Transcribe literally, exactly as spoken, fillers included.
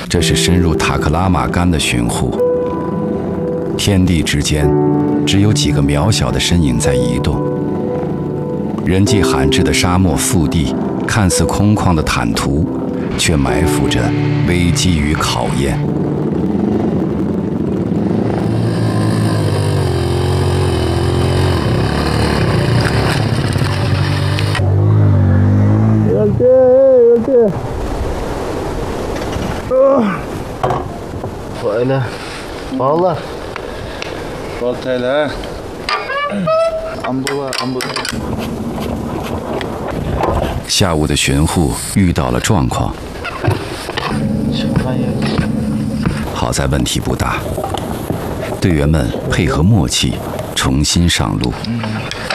这是深入塔克拉玛干的巡护。天地之间，只有几个渺小的身影在移动。人迹罕至的沙漠腹地，看似空旷的坦途，却埋伏着危机与考验。 有劲，有劲！啊，快了，好了。 Baltayla. Ambula, ambula. 下午的巡护遇到了状况，好在问题不大，队员们配合默契，重新上路。